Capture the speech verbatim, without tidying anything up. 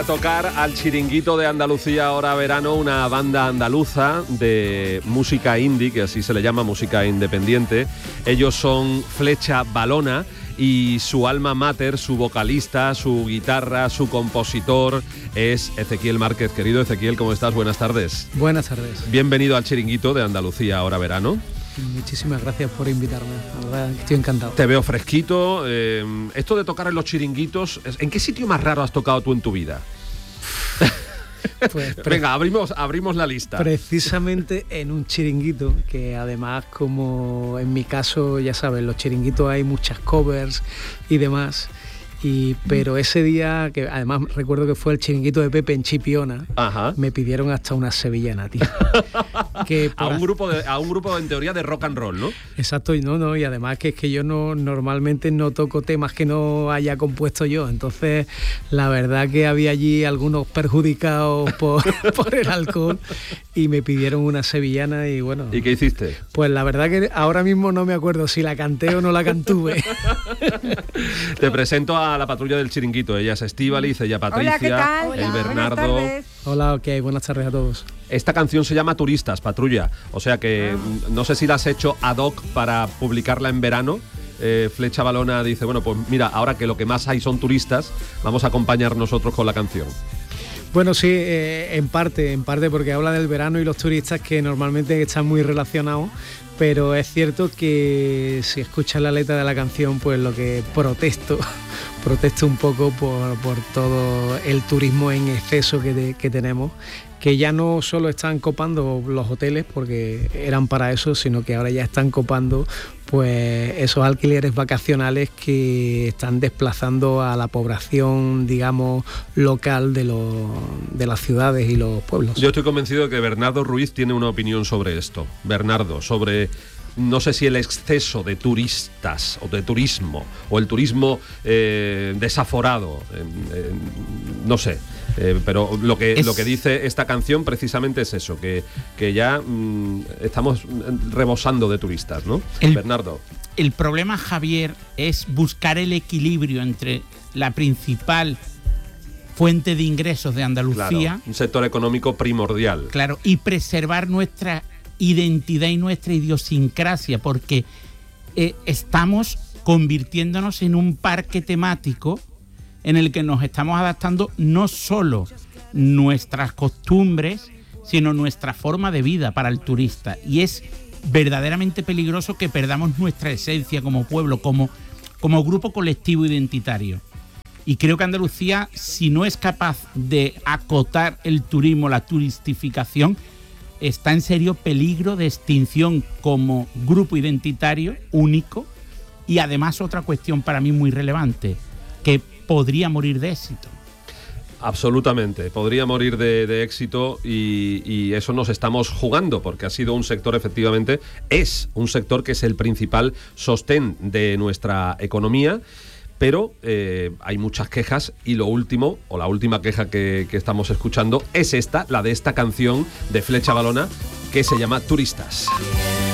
a tocar al chiringuito de Andalucía ahora verano, una banda andaluza de música indie, que así se le llama, música independiente. Ellos son Flecha Valona y su alma mater, su vocalista, su guitarra, su compositor es Ezequiel Márquez. Querido Ezequiel, ¿cómo estás? Buenas tardes. Buenas tardes. Bienvenido al chiringuito de Andalucía ahora verano. Muchísimas gracias por invitarme, la verdad, estoy encantado. Te veo fresquito. Eh, esto de tocar en los chiringuitos, ¿en qué sitio más raro has tocado tú en tu vida? Pues, Venga, abrimos, abrimos la lista. Precisamente en un chiringuito, que además, como en mi caso, ya sabes, en los chiringuitos hay muchas covers y demás. Y, pero ese día, que además recuerdo que fue el chiringuito de Pepe en Chipiona, Ajá. me pidieron hasta una sevillana, tío. que a, un grupo de, a un grupo en teoría de rock and roll, ¿no? Exacto, y no, no, y además que es que yo no normalmente no toco temas que no haya compuesto yo, entonces la verdad que había allí algunos perjudicados por, por el alcohol y me pidieron una sevillana y bueno. ¿Y qué hiciste? Pues la verdad que ahora mismo no me acuerdo si la canté o no la cantuve. Te presento a la patrulla del chiringuito. Ella es Estíbaliz, ella Patricia, Hola, ¿qué tal? el Hola, Bernardo. Hola, ok, buenas tardes a todos. Esta canción se llama Turistas, Patrulla. O sea que ah. no sé si la has hecho ad hoc para publicarla en verano. Eh, Flecha Valona dice, bueno, pues mira, ahora que lo que más hay son turistas, vamos a acompañar nosotros con la canción. Bueno, sí, eh, en parte, en parte porque habla del verano y los turistas que normalmente están muy relacionados, pero es cierto que si escuchas la letra de la canción, pues lo que protesto, protesto un poco por, por todo el turismo en exceso que, de, que tenemos, que ya no solo están copando los hoteles, porque eran para eso, sino que ahora ya están copando pues esos alquileres vacacionales que están desplazando a la población, digamos, local de, los, de las ciudades y los pueblos. Yo estoy convencido de que Bernardo Ruiz tiene una opinión sobre esto. Bernardo, sobre, no sé si el exceso de turistas o de turismo, o el turismo eh, desaforado, eh, eh, no sé. Eh, pero lo que, es... lo que dice esta canción precisamente es eso, que, que ya mmm, estamos rebosando de turistas, ¿no? El, Bernardo. El problema, Javier, es buscar el equilibrio entre la principal fuente de ingresos de Andalucía, claro, un sector económico primordial. Claro, y preservar nuestra identidad y nuestra idiosincrasia, porque eh, estamos convirtiéndonos en un parque temático en el que nos estamos adaptando no solo nuestras costumbres, sino nuestra forma de vida para el turista. Y es verdaderamente peligroso que perdamos nuestra esencia como pueblo, como, como grupo colectivo identitario. Y creo que Andalucía, si no es capaz de acotar el turismo, la turistificación, está en serio peligro de extinción como grupo identitario único. Y además otra cuestión para mí muy relevante, que podría morir de éxito. Absolutamente, podría morir de, de éxito y, y eso nos estamos jugando, porque ha sido un sector, efectivamente, es un sector que es el principal sostén de nuestra economía, pero eh, hay muchas quejas y lo último, o la última queja que, que estamos escuchando es esta, la de esta canción de Flecha Valona, que se llama Turistas.